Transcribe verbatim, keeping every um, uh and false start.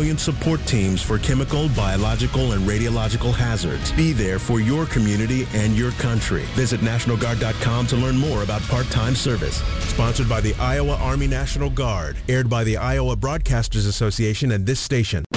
civilian support teams for chemical, biological, and radiological hazards. Be there for your community and your country. Visit National Guard dot com to learn more about part-time service. Sponsored by the Iowa Army National Guard. Aired by the Iowa Broadcasters Association and this station.